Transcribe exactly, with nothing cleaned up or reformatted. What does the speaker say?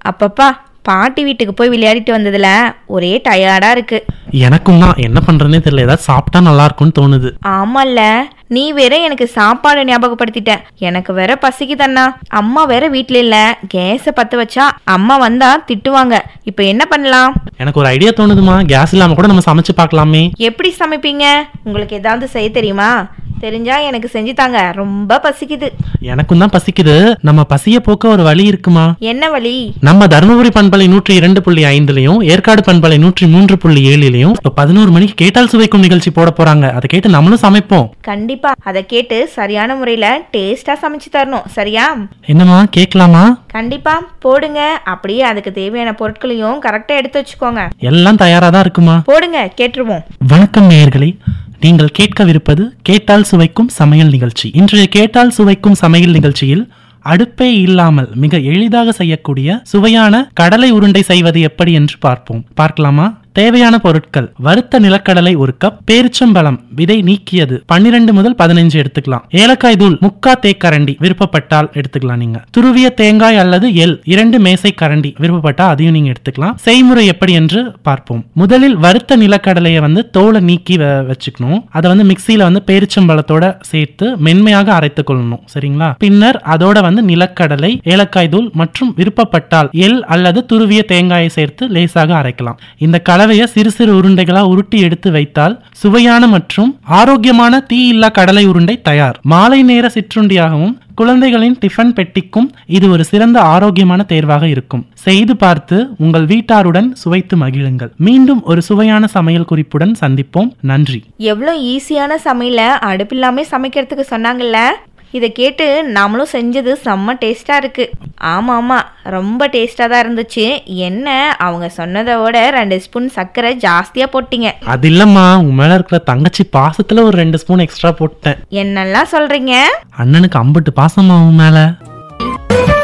அப்பப்பா பாட்டி வீட்டுக்கு போய் விளையாடிட்டு வந்ததுல ஒரே டயர்டா இருக்கு. எனக்கும் தான் என்ன பண்றதுனே தெரியல. ஏதாவது சாப்பிட்டா நல்லா இருக்கும்னு தோணுது. ஆமால்ல, நீ வேற எனக்கு சாப்பாடு ஞாபகப்படுத்திட்ட. எனக்கு வேற பசிக்குதண்ணா. அம்மா வேற வீட்ல இல்ல. கேஸ பத்த வச்சா அம்மா வந்தா திட்டுவாங்க. இப்ப என்ன பண்ணலாம்? எனக்கு ஒரு ஐடியா தோணுதுமா. கேஸ் இல்லாம கூட நம்ம சமைச்சு பார்க்கலாமே. எப்படி சமைப்பீங்க? உங்களுக்கு ஏதாவது செய்ய தெரியுமா? தெரிஞ்சா எனக்கு செஞ்சு தாங்க, ரொம்ப பசிக்குது. எனக்கும் தான் பசிக்குது. நம்ம பசிய போக்க ஒரு வழி இருக்குமா? என்ன வழி? நம்ம தருமபுரி பண்பலை நூற்றி இரண்டு புள்ளி ஐந்துலயும் ஏற்காடு பண்பலை நூற்றி மூன்று புள்ளி ஏழுலயும் இப்ப பதினோரு மணிக்கு கேட்டால் சுவைக்கும் நிகழ்ச்சி போட போறாங்க. அதை கேட்டு நம்மளும் சமைப்போம். கண்டிப்பா. அதை கேட்டு சரியான முறையில டேஸ்டா சமைச்சு தரணும். சரியா? என்னமா கேட்கலாமா? கண்டிப்பா போடுங்க. அப்படியே அதுக்கு தேவையான பொருட்களையும் கரெக்டா எடுத்து வச்சுக்கோங்க. எல்லாம் தயாரா தான் இருக்குமா? போடுங்க, கேட்டுருவோம். வணக்கம் நேயர்களே, நீங்கள் கேட்கவிருப்பது கேட்டால் சுவைக்கும் சமையல் நிகழ்ச்சி. இன்றைய கேட்டால் சுவைக்கும் சமையல் நிகழ்ச்சியில் அடுப்பே இல்லாமல் மிக எளிதாக செய்யக்கூடிய சுவையான கடலை உருண்டை செய்வது எப்படி என்று பார்ப்போம். பார்க்கலாமா? தேவையான பொருட்கள்: வறுத்த நிலக்கடலை ஒரு கப், பேரிச்சம்பழம் விதை நீக்கியது பன்னிரண்டு முதல் பதினைஞ்சு எடுத்துக்கலாம், ஏலக்காய் தூள் முக்கா தேக்கரண்டி விருப்பப்பட்டால் எடுத்துக்கலாம் நீங்க, துருவிய தேங்காய் அல்லது எள் இரண்டு மேசை கரண்டி விருப்பப்பட்டா அதையும் நீங்க எடுத்துக்கலாம். செய்முறை எப்படி என்று பார்ப்போம். முதலில் வறுத்த நிலக்கடலையை வந்து தோலை நீக்கி வச்சுக்கணும். அதை வந்து மிக்சியில வந்து பேரிச்சம்பழத்தோட சேர்த்து மென்மையாக அரைத்துக் கொள்ளணும். சரிங்களா? பின்னர் அதோட வந்து நிலக்கடலை, ஏலக்காய் தூள் மற்றும் விருப்பப்பட்டால் எள் அல்லது துருவிய தேங்காயை சேர்த்து லேசாக அரைக்கலாம். இந்த கலவையை சிறு சிறு உருண்டைகளா உருட்டி எடுத்து வைத்தால் சுவையான மற்றும் ஆரோக்கியமான தீ இல்லா கடலை உருண்டை தயார். மாலை நேர சிற்றுண்டியாகவும் குழந்தைகளின் டிஃபன் பெட்டிக்கும் இது ஒரு சிறந்த ஆரோக்கியமான தேர்வாக இருக்கும். செய்து பார்த்து உங்கள் வீட்டாருடன் சுவைத்து மகிழுங்கள். மீண்டும் ஒரு சுவையான சமையல் குறிப்புடன் சந்திப்போம். நன்றி. எவ்வளவு ஈஸியான சமையல அடுப்பில்லாம சமைக்கிறதுக்கு சொன்னாங்கல்ல. இதை கேட்டு நாமளும் செஞ்சது செம்ம டேஸ்டா இருக்கு. ஆமா ஆமா, ரொம்ப டேஸ்டா தான் இருந்துச்சு. என்ன, அவங்க சொன்னதை விட ரெண்டு ஸ்பூன் சர்க்கரை ஜாஸ்தியா போட்டீங்க. அது இல்லம்மா, உங்க மேல இருக்கிற தங்கச்சி பாசத்துல ஒரு ரெண்டு ஸ்பூன் எக்ஸ்ட்ரா போட்டேன். என்னெல்லாம் சொல்றீங்க? அண்ணனுக்கு அம்பட்டு பாசமா உன் மேல.